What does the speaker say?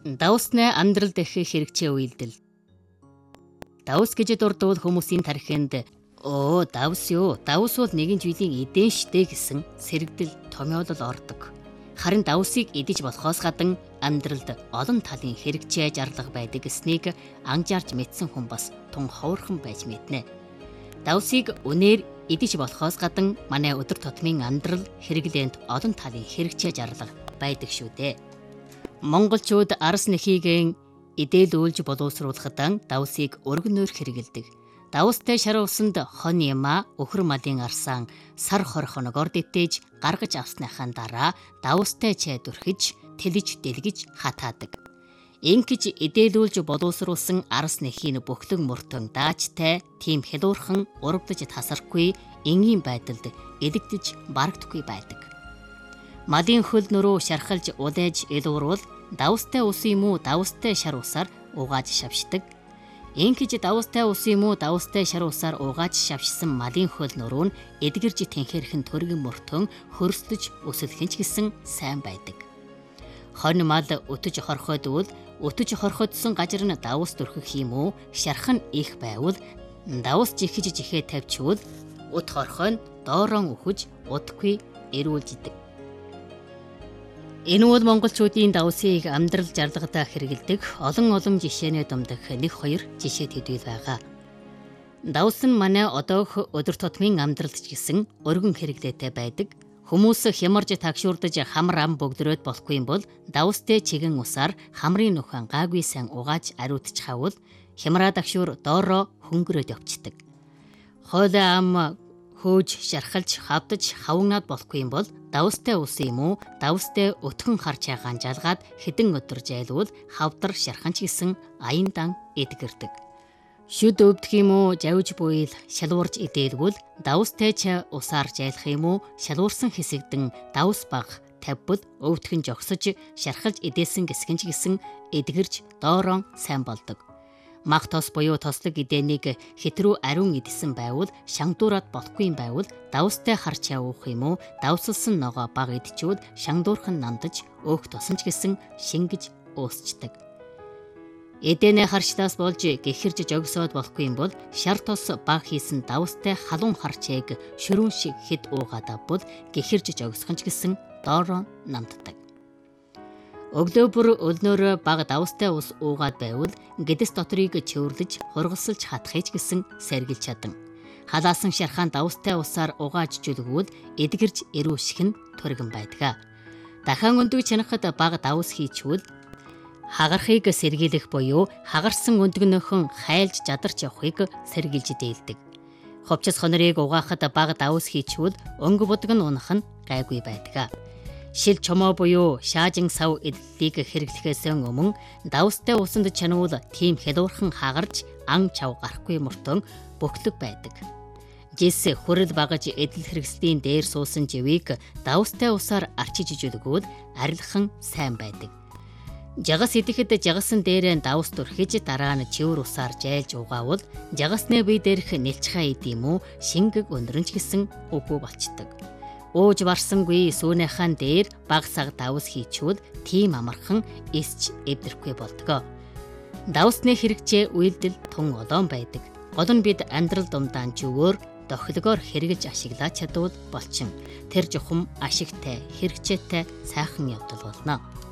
Давсны амьдрал дэх хэрэгцээ үйлдэл. Давс гэж дурдвал хүмүүсийн тархинд давс юу? Давс бол нэгэн жилийн эдэн штэ гэсэн сэрэгдэл томьёолол ордог. Харин давсыг идэж болохоос гадна амьдралд олон талын хэрэгцээ зарлага байдаг гэснийг анжаарч мэдсэн хүн бас тун ховорхон байж мэднэ. Давсыг үнээр идэж болохоос гадна манай өдөр тутмын амьдрал хэрэглээнд олон талын хэрэгцээ зарлага байдаг шүү дээ. Монголчууд арс нэхийгэн идээлүүлж боловсруулахад давсыг өргөнөөр хэрэгэлдэг. Давстай шар усанд хон яма өхөр малын арсан сар хор хоногоор дэтэж гаргаж авсныхаа дараа давстай чай дүрхэж тэлж дэлгэж хатаадаг. Ингэж идээлүүлж боловсруулсан арс нэхийн бөхлөг мөртөн даачтай тийм хялуурхан урвдаж тасархгүй энгийн байдалд эдэгдэж барагдахгүй байдаг. Малын хөл нөрөө шархалж удээж элуурвал давстай ус юм уу давстай шар усаар угааж шавшдаг. Ингэж давстай ус юм уу давстай шар усаар угааж шавшсан малын хөл нөрөө нь эдгэрж тэнхэрхэн төргөн мөртөн хөрсдөж өсөлхөнч гэсэн сайн байдаг. Хонь мал өтөж хорхойдвол өтөж хорхойдсон газар нь давс дүрхэх юм уу шархан их байвал давс жихэж жихээ тавьчвал ут хорхой нь доорон өхөж удахгүй эрүүлждэг. Энэ бол монголчуудын давсыг амьдрал зарлагатаа хэрэгэлдэг олон жишээний дундах 1-2 жишээ төдий байгаа. Давс нь манай одоох өдөр тутмын амьдралд ч гэсэн өргөн хэрэглээтэй байдаг. Хүмүүс хямарж тагшуурдаж хамар ам бөгдрөөд болохгүй юм бол давстай чигэн усаар хамрын нөхөн гаагүй сайн угааж ариутж хавал хямраа тагшуур доороо хөнгөрөөд явцдаг. Хойлоо ам хөөж шархалж хавдаж хавнаад болохгүй юм бол давстай ус юм уу давстай өтгөн харж байгаа жалгаад хэдэн өдөр жайлвал хавдар шарханч гэсэн аян дан эдгэрдэг. Шүд өвдөх юм уу завж буйл шалуурж идээлгүүл давстай чай усаар жайлах юм уу шалуурсан хэсэгдэн давс баг тавьбал өвдгөн жогсож шархалж идээсэн гэсгэнч гэсэн эдгэрж доорон сайн болдог. Мах тос буюу тослог идээнийг хэтрүү ариун идсэн байвал шангадуураад болохгүй юм байвал давстай харч явах юм уу давсалсан ногоо баг идчүүд шангадуурхан нандаж өөх тосонч гэсэн шингэж уусчдаг. Эдэнэ харчлаас болж гэхэрж жогсоод болохгүй юм бол шар тос баг хийсэн давстай халуун харчээг шөрүүн шиг хэд уугаад авбал гэхэрж жогсохонч гэсэн доороо намддаг. Өглөө бүр өлнөөр баг давстай ус уугаад байвал гэдэс дотрыг чөвөрлөж хургалсалж хатахыч гэсэн сэргэлж чадан. Халаасан шархаан давстай усаар угааж жүлгүүл эдгэрж эрүүших нь төргөн байдаг. Дахин өндөг чанахад баг давс хийчвэл хагархыг сэргийлэх буюу хагарсан өндгөнөхөн хайлж задарч явахыг сэргийлж дээлдэг. Ховчс хонорыг угаахад баг давс хийчвэл өнгө будаг нь унах нь гайгүй байдаг. Шил чомоо буюу шаажин сав эдлийг хэрэглэхээс өмнө давстай усанд чануул тийм хялуурхан хагарч ан чав гарахгүй мөртөн бөхлөг байдаг. Жис хүрэл багаж эдэл хэрэгслийн дээр суусан живийг давстай усаар арчиж ижүүлгүүд арилхан сайн байдаг. Жагас идэхэд жагасан дээрээ давс дүрхэж дараа нь чивэр усаар жайлж угаавал жагасны бие дээрх нэлчхаа идэм үү шингэг өндрөнч гэсэн үгүй болчдөг. Ууж барсангүй сүүнийхэн дээр баг саг давс хийчвэл тийм амархан эсч эвдэрхгүй болдог. Давсны хэрэгцээ үйлдэл тун олон байдаг. Гол нь бид амьдрал дундаа зүгөөр дохилгоор хэрэгжилж ашиглаж чадвал болчин. Тэр жухам ашигтай, хэрэгцээтэй сайхан явдал болно.